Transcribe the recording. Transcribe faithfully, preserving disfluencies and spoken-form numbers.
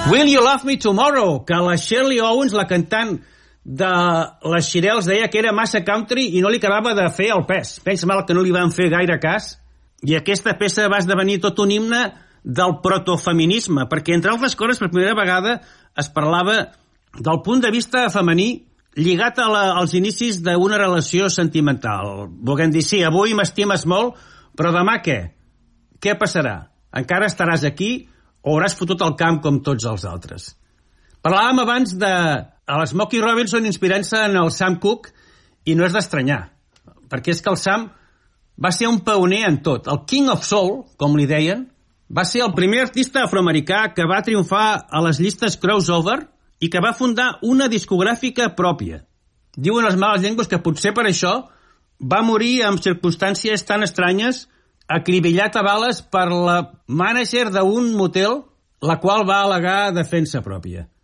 Will You Love Me Tomorrow, que la Shirley Owens, la cantant de les Shirelles, deia que era massa country i no li acabava de fer el pes. Pensa mal que no li van fer gaire cas, i aquesta peça va esdevenir tot un himne del protofeminisme, perquè, entre altres coses, per primera vegada es parlava del punt de vista femení lligat a la, als inicis d'una relació sentimental. Volguem dir, sí, avui m'estimes molt, però demà què? Què passarà? Encara estaràs aquí o hauràs fotut el camp com tots els altres? Parlàvem abans de l'Smokey Robinson inspirant-se en el Sam Cooke, i no és d'estranyar, perquè és que el Sam va ser un pioner en tot. El King of Soul, com li deien, va ser el primer artista afroamericà que va triomfar a les llistes crossover i que va fundar una discogràfica pròpia. Diuen les males llengües que potser per això va morir en circumstàncies tan estranyes, acribillat a bales per la mànager d'un motel, la qual va al·legar defensa pròpia.